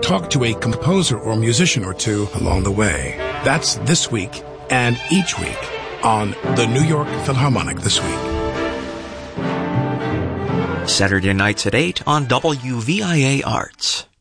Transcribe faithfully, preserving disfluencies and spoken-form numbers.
talk to a composer or musician or two along the way. That's this week and each week on the New York Philharmonic This Week. Saturday nights at eight on W V I A Arts.